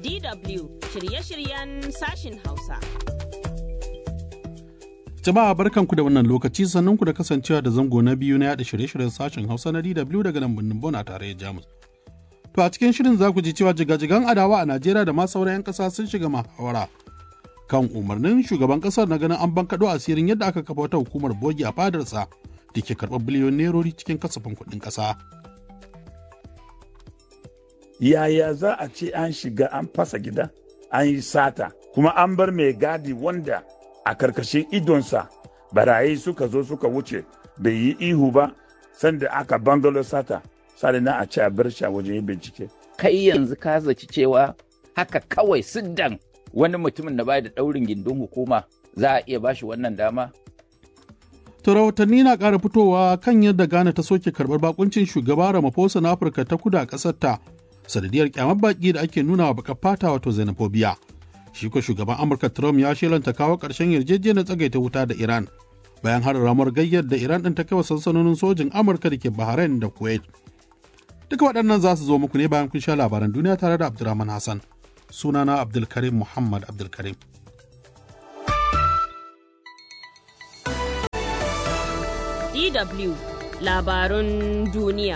DW shirye-shiryen sashin Hausa. Jama'a barkanku da wannan lokaci sannunku da kasancewa da zango na biyu na yada shirye-shiryen sashen Hausa na DW daga nan birnin Bon a tarayyar Jamus. To a cikin shirin za ku ji cewa jigajigan adawa a Najeriya da ma sauran 'yan ƙasa sun shiga muhawara kan umarnin shugaban ƙasar na ganin an bankaɗo asirin yadda aka kafa wata hukumar bogi a fadarsa da ke karɓar biliyon nerori cikin kasafin kuɗin ƙasa. Yaya za a ce an shiga an fasa gida, an yi sata, kuma an bar mai gadi wanda a karkashin idonsa barayi suka zo suka wuce bai yi ihu ba sanda aka bangalo sata, na a ce a bar shi a wajen yin bincike. Kai yanzu ka zaci cewa haka kawai siddan wani mutumin da bai da ɗaurin gindin hukuma za a iya bashi wannan dama? To rahotanni na ƙara fitowa kan yadda Ghana ta soke karɓar bakuncin shugaba Ramaphosa na Afirka ta kudu a ƙasar ta sanadiyar kyamar baƙi da ake nuna wa baƙar fata wato xenophobia. Shi ko shugaban Amurka Trump ya shelanta kawo ƙarshen yarjejeniyar tsagaita wuta da Iran bayan harin ramar gayyar da Iran ɗin ta kai wa sansanonin sojin Amurka da ke Bahrain da Kuwait. Duka waɗannan za su zo muku ne bayan kun sha labaran duniya tare da Abdulrahman Hassan. Sunana Abdulkarim Muhammad Abdulkarim. DW labarun duniya.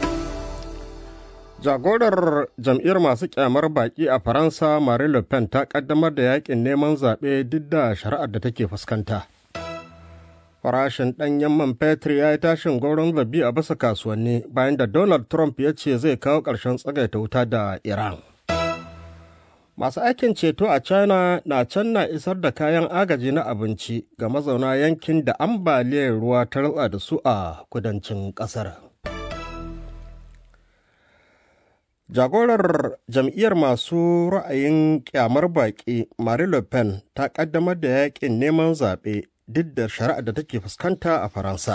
Jagorar jam'iyyar masu kyamar baki a Faransa Marine Le Pen ta kaddamar da yakin neman zaɓe duk da shari'ar da take fuskanta. Farashin ɗanyen man fetur ya yi tashin gwauron zabi a bisa kasuwanni bayan da Donald Trump ya ce zai kawo ƙarshen tsagaita wuta da Iran. Masu aikin ceto a China na can na isar da kayan agaji na abinci ga mazauna yankin da ambaliyar ruwa ta ratsa da su a kudancin ƙasar. Jagorar jam'iyyar masu ra'ayin kyamar baƙi Marine Le Pen ta ƙaddamar da yaƙin neman zaɓe duk da shari'a da take fuskanta a Faransa.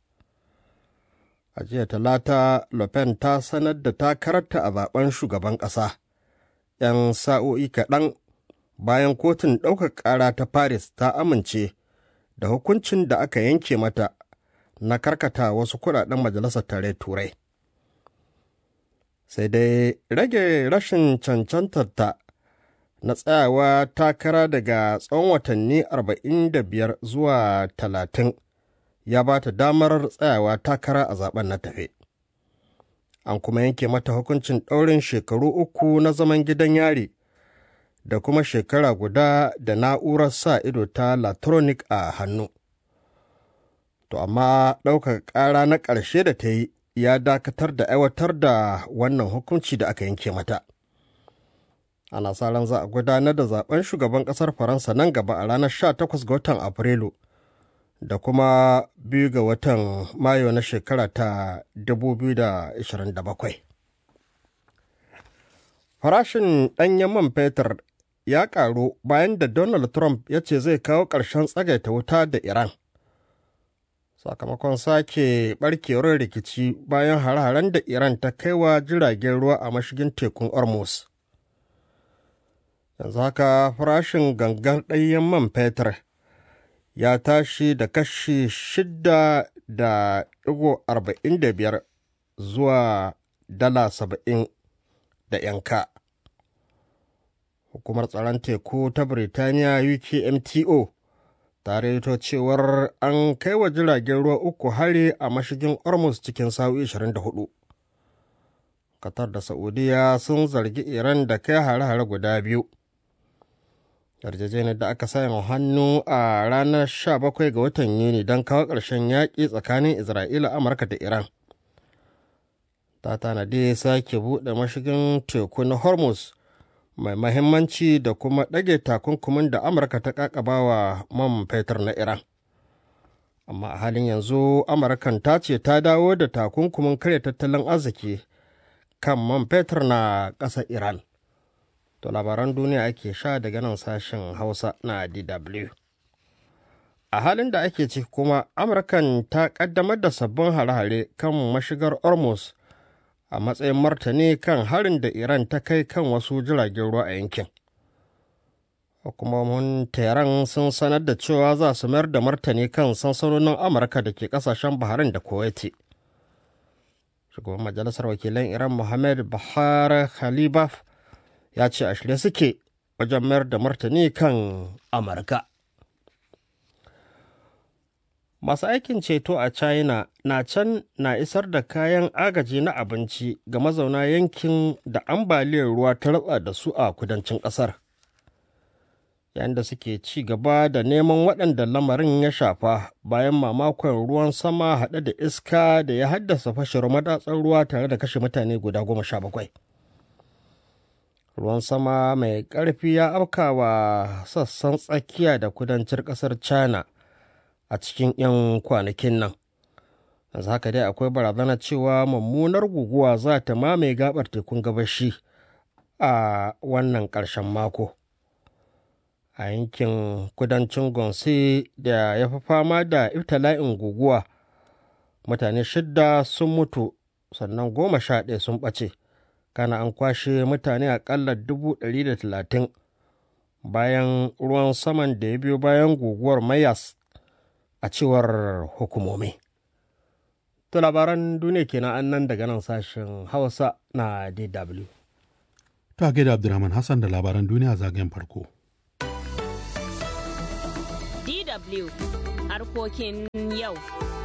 A jiya Talata, Le Pen ta sanar da takararta a zaben shugaban ƙasa. 'Yan sa'o'i kaɗan bayan kotun ɗaukar ƙara ta Paris ta amince da hukuncin da aka yanke mata na karkata wasu kuɗaɗen majalisar tarayyar Turai. Sai dai rage rashin cancantarta na tsayawa takara daga tsawon watanni 45 zuwa 30 ya ba ta damar tsayawa takara a zaben na tafe. An kuma yanke mata hukuncin ɗaurin shekaru 3 na zaman gidan yari da kuma shekara guda da na'urar sa ido ta latronic a hannu. To amma ɗaukar ƙara na ƙarshe da ta yi ya dakatar da aiwatar da wannan hukunci da aka yanke mata. Ana sa ran za a gudanar da zaben shugaban ƙasar Faransa nan gaba a ranar 18 ga watan Afrilu da kuma 2 ga watan Mayu na shekara ta 2027. Farashin ɗanyen man fetur ya ƙaru bayan da Donald Trump ya ce zai kawo ƙarshen tsagaita wuta da Iran. Sakamakon sake ɓarkewar rikici bayan hare-haren da Iran ta kai wa jiragen ruwa a mashigin tekun Hormuz. Yanzu haka farashin gangar ɗanyen man fetur ya tashi da kashi 6.45 zuwa dala 70 da yanka. Hukumar tsaron teku ta Birtaniya UKMTO ta rawaito cewar an kai wa jiragen ruwa 3 hari a mashigin Hormuz cikin sa'o'i 24. Qatar da Saudiya sun zargi Iran da kai hare-hare guda biyu. Yarjejeniyar da aka sanya hannu a ranar 17 ga watan Yuni don kawo ƙarshen yaƙi tsakanin Isra'ila, Amurka da Iran. Ta tanadi sake buɗe mashigin teku na Hormuz mai mahimmanci da kuma ɗage takunkumin da Amurka ta ƙaƙabawa man fetur na Iran. Amma a halin yanzu Amurkan ta ce ta dawo da takunkumin karya tattalin arziki kan man fetur na ƙasar Iran. To labaran duniya ake sha daga nan sashen Hausa na DW. A halin da ake ciki kuma Amurkan ta ƙaddamar da sabbin hare-hare kan mashigar Hormuz a matsayin martani kan harin da Iran ta kai kan wasu jiragen ruwa a yankin. Hukumomin Tehran sun sanar da cewa za su mayar da martani kan sansanonin Amurka da ke ƙasashen Bahrain da Kuwait. Shugaban Majalisar Wakilan Iran Mohammed Bahar Khalibaf ya ce a shirye suke wajen mayar da martani kan Amurka. Masu aikin ceto a China na isar da kayan agaji na abinci ga mazauna yankin da ambaliyar ruwa ta ratsa da su a kudancin ƙasar. Yayin da suke ci gaba da neman waɗanda lamarin ya shafa bayan mamakon ruwan sama haɗe da iska da ya haddasa fashewar madatsar ruwa tare da kashe mutane guda 17. Ruwan sama mai ƙarfi ya afkawa sassan tsakiya da kudancin ƙasar China a cikin 'yan kwanakin nan. Yanzu haka dai akwai barazana cewa mummunar guguwa za ta mamaye gabar tekun gabashi a wannan ƙarshen mako. A yankin kudancin Gombe da ya fi fama da ibtila'in guguwa, mutane 6 sun mutu sannan 11 sun ɓace. Kana an kwashe mutane aƙalla 130,000 bayan ruwan saman da ya biyo bayan guguwar Mayas a cewar hukumomi. To labaran duniya kenan an nan daga nan sashen Hausa na DW. Ta gaida Abdulrahman Hassan da labaran duniya zagayen farko. DW harkokin yau.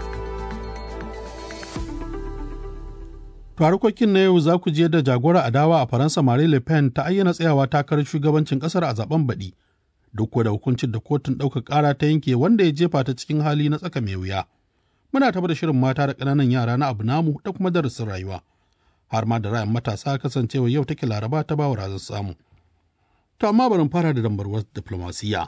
To harkokin na yau za ku je da jagora adawa a Faransa Marine Le Pen ta ayyana tsayawa takarar shugabancin kasar a zaben baɗi, duk da hukuncin da kotun ɗaukar ƙara ta yanke wanda ya jefa ta cikin hali na tsaka mai wuya. Muna taɓa da shirin mata da ƙananan yara na abu namu da kuma darasin rayuwa, har ma da ra'ayin matasa kasancewa yau take Laraba ta bawa razan samu. To amma bari fara da dambarwar diflomasiyya.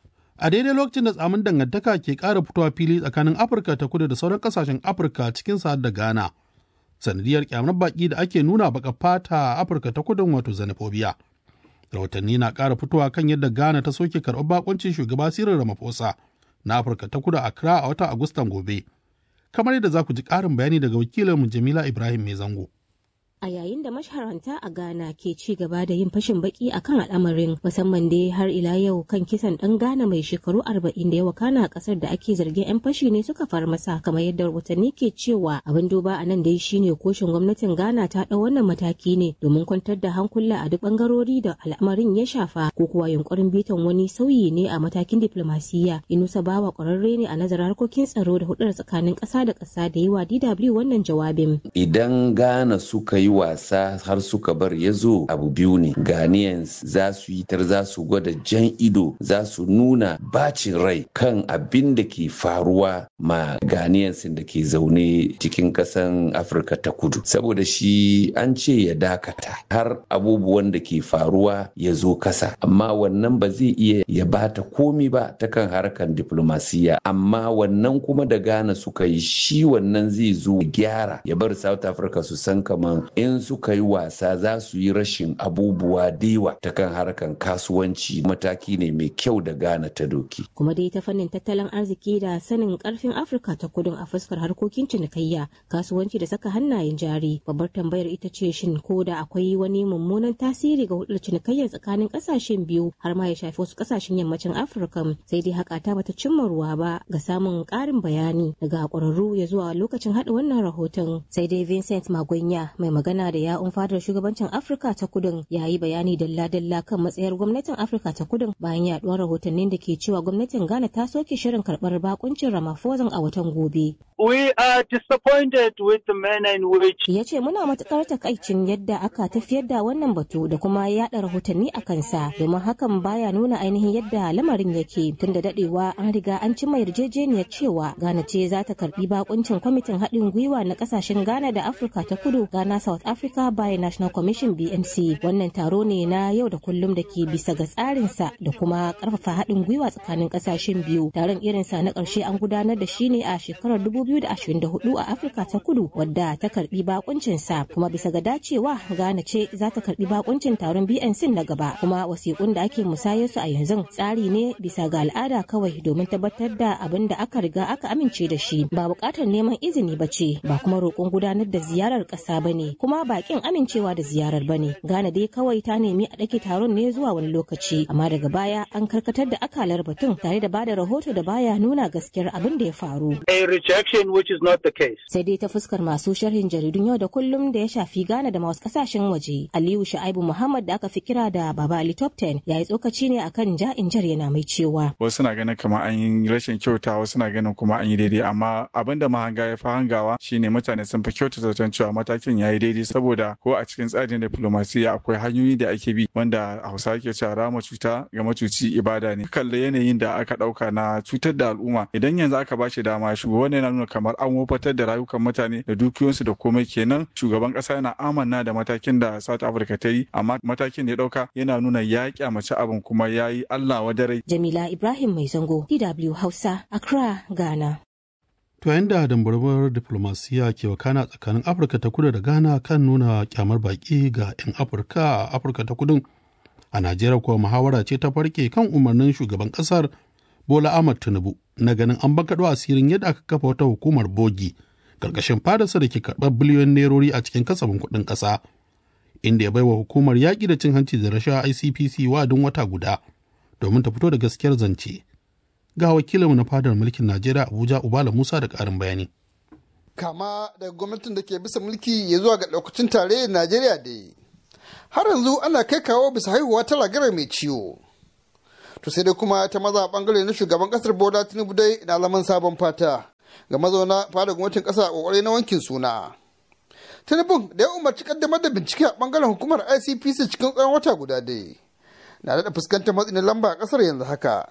A daidai lokacin da tsamin dangantaka ke ƙara fitowa fili tsakanin Afirka ta kudu da sauran ƙasashen Afirka cikin sa da Ghana, sanadiyar kyamar baƙi da ake nuna baka fata a Afirka ta kudun wato xenophobia. Rahotanni na ƙara fitowa kan yadda Ghana ta soke karɓar bakuncin shugaba Cyril Ramaphosa na Afirka ta kudu a Accra a watan Agustan gobe. Kamar yadda za ku ji ƙarin bayani daga wakilinmu Jamila Ibrahim Mai Zango. A yayin da masharanta a Ghana ke ci gaba da yin fashin baki akan al'amarin, musamman dai har ila yau kan kisan ɗan Ghana mai shekaru 40 da ya wakana a ƙasar da ake zargin 'yan fashi ne suka far masa, kamar yadda rahotanni ke cewa abin duba a nan dai shine koshin gwamnatin Ghana ta ɗau wannan mataki ne domin kwantar da hankula a duk ɓangarori da al'amarin ya shafa, ko kuwa yunkurin bitan wani sauyi ne a matakin diplomasiyya. Inusa Bawa ƙwararre ne a nazarin harkokin tsaro da hudar tsakanin ƙasa da ƙasa da yi wa DW wannan jawabin. Idan Ghana suka yi wasa har suka bar ya zo, abu biyu ne. Ghanaians za su yi za su gwada jan ido, za su nuna bacin rai kan abin da ke faruwa ma Ghanaians da ke zaune cikin kasan Afirka ta kudu. Saboda shi an ce ya dakata har abubuwan da ke faruwa ya zo kasa. Amma wannan ba zai iya ya bata komi ba ta kan harkan diplomasiya. Amma wannan kuma da Ghana suka yi, shi wannan zai zo gyara, ya bar South Africa su san kaman in suka yi wasa za su yi rashin abubuwa dewa ta kan harkan kasuwanci. Mataki ne mai kyau da Ghana ta doki. Kuma dai ta fannin tattalin arziki da sanin karfin Afirka ta kudu a fuskar harkokin cinikayya, kasuwanci da saka hannayen jari, babbar tambayar ita ce shin ko da akwai wani mummunan tasiri ga hulɗar cinikayya tsakanin ƙasashen biyu har ma ya shafi wasu ƙasashen yammacin Afirka. Sai dai haka ta bata cimma ruwa ba. Ga samun ƙarin bayani daga ƙwararru ya zuwa lokacin haɗa wannan rahoton, sai dai Vincent Magonya mai magana da ya'un fadar shugabancin Afirka ta kudun ya yi bayani dalla-dalla kan matsayar gwamnatin Afirka ta kudun bayan yaduwar rahotannin da ke cewa gwamnatin Ghana ta soke shirin karɓar bakuncin Ramaphosa a watan gobe. We are disappointed with the manner in which ya ce muna matukar takaicin yadda aka tafiyar da wannan batu da kuma yada rahotanni a kansa, domin hakan baya nuna ainihin yadda lamarin yake. Tun da dadewa an riga an cimma yarjejeniyar cewa Ghana ce za ta karbi bakuncin kwamitin haɗin gwiwa na ƙasashen Ghana da Afirka ta kudu, Ghana South Africa Bi-National Commission BNC. Wannan taro ne na yau da kullum da ke bisa ga tsarinsa da kuma ƙarfafa haɗin gwiwa tsakanin ƙasashen biyu. Taron irinsa na ƙarshe an gudanar da shi ne a shekarar 2024 a Afirka ta kudu, wadda ta karbi bakuncinsa, kuma bisa ga dacewa Ghana ce za ta karbi bakuncin taron BNC na gaba. Kuma wasiƙun da ake musayar su a yanzu tsari ne bisa ga al'ada kawai domin tabbatar da abin da aka riga aka amince da shi, ba buƙatar neman izini ba ce, ba kuma roƙon gudanar da ziyarar ƙasa ba ne, kuma baƙin amincewa da ziyarar ba ne. Ghana dai kawai ta nemi a ɗage taron ne zuwa wani lokaci, amma daga baya an karkatar da akalar batun tare da bada rahoto da baya nuna gaskiyar abin da ya faru. a rejection again, which is not the case. Sai dai ta fuskar masu sharhin jaridun yau da kullum da ya shafi Ghana da wasu kasashen waje. Aliyu Sha'ibu Muhammad da aka fi kira da Baba Ali Top 10 ya yi tsokaci ne akan ja'in jar yana mai cewa. Wasu na ganin kamar an yi rashin kyauta, wasu na ganin kuma an yi daidai, amma abin da mahanga ya fi hangawa shine mutane sun fi kyauta zaton cewa matakin ya yi daidai, saboda ko a cikin tsarin diplomasiya akwai hanyoyi da ake bi wanda Hausa ke cewa rama cuta ga macuci ibada ne. Kalle yanayin da aka ɗauka na cutar da al'umma, idan yanzu aka ba shi dama shugaban yana nuna kamar an wofatar da rayukan mutane da dukiyoyinsu da komai, kenan shugaban ƙasa yana amanna da matakin da South Africa ta yi, amma matakin da ya ɗauka yana nuna ya kyamaci abin kuma ya yi Allah wadarai. Jamila Ibrahim Mai Zango, DW Hausa, Accra, Ghana. To yayin da dambarwar diplomasiya ke wakana tsakanin Afirka ta Kudu da Ghana kan nuna kyamar baki ga 'yan Afirka a Afirka ta Kudu, a Najeriya kuwa muhawara ce ta farke kan umarnin shugaban ƙasar Bola Ahmed Tinubu na ganin an bankaɗo asirin yadda aka kafa wata hukumar bogi ƙarƙashin fadarsa da ke karɓar biliyon nerori a cikin kasafin kuɗin ƙasa, inda ya baiwa hukumar yaƙi da cin hanci da rashawa ICPC wa'adin wata guda domin ta fito da gaskiyar zance. Ga wakilinmu na fadar mulkin Najeriya Abuja Ubala Musa da ƙarin bayani. Kama daga gwamnatin da ke bisa mulki ya zuwa ga ɗaukacin tarayyar Najeriya da har yanzu ana kai kawo bisa haihuwa ta ragara mai ciwo. To sai dai kuma ta maza bangare na shugaban kasar Bola Tinubu dai na zaman sabon fata ga mazauna fadar gwamnatin kasa a kokari na wankin suna. Tinubu da ya umarci kaddamar da bincike a bangaren hukumar ICPC cikin tsawon wata guda dai na daɗa fuskantar matsin lamba a kasar yanzu haka.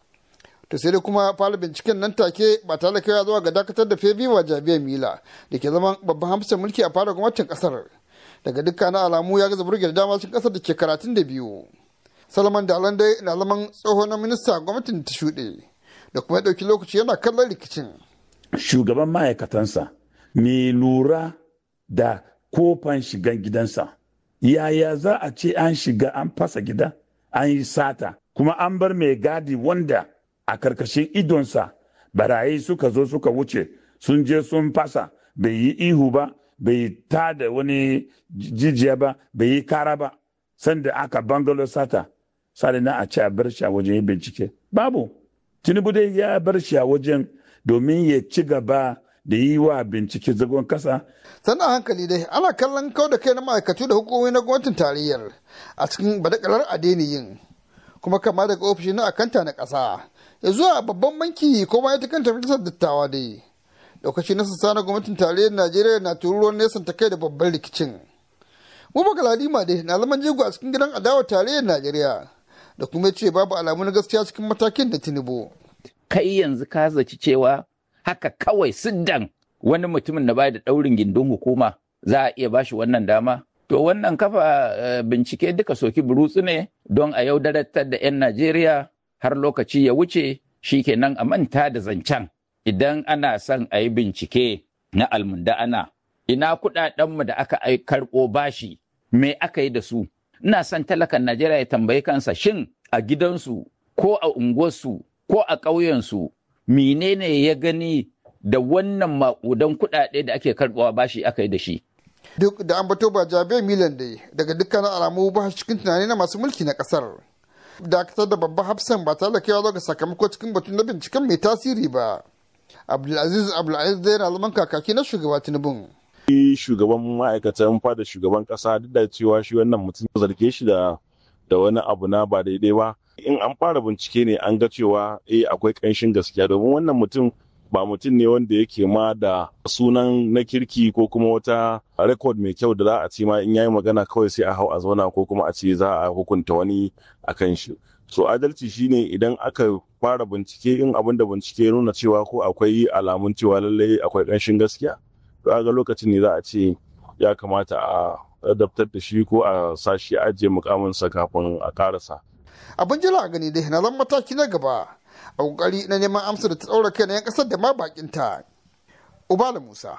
To sai dai kuma fara binciken nan take ba tare da kaiwa zuwa ga dakatar da Febiwa Jabiya Mila da ke zaman babban hamsin mulki a fadar gwamnatin kasar. Daga dukkanin alamu ya gaza burge da dama cikin kasar da ke 32. Salman Dalan dai na zaman tsohon minista gwamnatin ta shuɗe da kuma ya ɗauki lokaci yana kallon rikicin. Shugaban ma'aikatansa mai lura da kofan shigan gidansa, yaya za a ce an shiga an fasa gida an yi sata kuma an bar mai gadi wanda a karkashin idonsa barayi suka zo suka wuce sun je sun fasa, bai yi ihu ba, bai ta da wani jijiya ba, bai yi kara ba, sanda aka bangalo sata na a ce a bar shi a wajen yin bincike. Babu. Tinubu dai ya bar shi a wajen domin ya ci gaba da yi wa bincike zagon kasa. Sannan hankali dai ana kallon kau da kai na ma'aikatu da hukumomi na gwamnatin tarayyar a cikin badakalar adeniyin kuma kama daga ofishi na akanta na ƙasa ya zuwa babban banki ko ma ita kanta majalisar dattawa dai. Lokaci na sassa na gwamnatin tarayyar Najeriya na tururuwan nesan ta kai da babban rikicin. Bubakar Ladima dai na zaman jigo a cikin gidan adawar tarayyar Najeriya da kuma ce babu alamu na gaskiya cikin matakin da Tinubu. Kai yanzu ka zaci cewa haka kawai siddan wani mutumin da bai da ɗaurin gindin hukuma za a iya bashi wannan dama? To wannan kafa bincike duka soki burutsu ne don a yaudarar da 'yan Najeriya har lokaci ya wuce shi kenan a manta da zancen. Idan ana son a yi bincike na almunda'ana, ina kuɗaɗenmu da aka karɓo bashi, me aka yi da su? Ina son talakan Najeriya ya tambayi kansa shin a gidansu ko a unguwarsu ko a ƙauyensu menene ya gani da wannan maƙudan kuɗaɗe da ake karɓawa bashi aka yi da shi? Duk da an bato ba Jabe Milan dai daga dukkanin alamu ba cikin tunani na masu mulki na ƙasar. Dakatar da babban hafsan ba tare da kaiwa ga sakamako cikin batun na binciken mai tasiri ba. Abdulaziz dai na zaman kakaki na shugaba Tinubu. Shugaban ma'aikatan fada shugaban kasa duk da cewa shi wannan mutum zarge shi da wani abu na ba daidai ba, in an fara bincike ne an ga cewa akwai ƙanshin gaskiya, domin wannan mutum ba mutum ne wanda yake ma da sunan na kirki ko kuma wata rekod mai kyau da za a ce ma in yayi magana kawai sai a hau a zauna ko kuma a ce za a hukunta wani akan shi. So adalci shine idan aka fara bincike, in abin da bincike nuna cewa ko akwai alamun cewa lallai akwai ƙanshin gaskiya, to ga lokacin ne za a ce ya kamata a adabtar da shi ko a sashi ajiye mukaminsa kafin a karasa. Abin jira a gani dai na zan mataki na gaba a kokari na neman amsa da ta ɗaura kai na 'yan ƙasar da ma bakinta. Ubala Musa,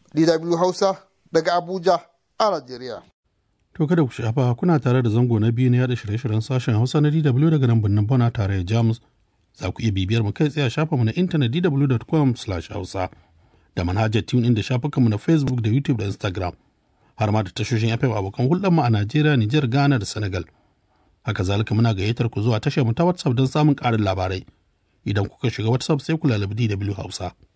DW Hausa daga Abuja a Najeriya. To kada ku shafa kuna tare da zango na biyu na yada shirye-shiryen sashen Hausa na DW daga nan birnin Bona tare da Jamus. Za ku iya bibiyar mu kai tsaye a shafinmu na intanet dw.com/hausa da manhajar TuneIn da shafukanmu na Facebook da YouTube da Instagram. Har ma da tashoshin FM abokan hulɗarmu a Najeriya, Nijar, Ghana da Senegal. Haka zalika muna gayyatar ku zuwa tashar mu ta WhatsApp don samun ƙarin labarai. Idan kuka shiga WhatsApp sai ku lalabi DW Hausa.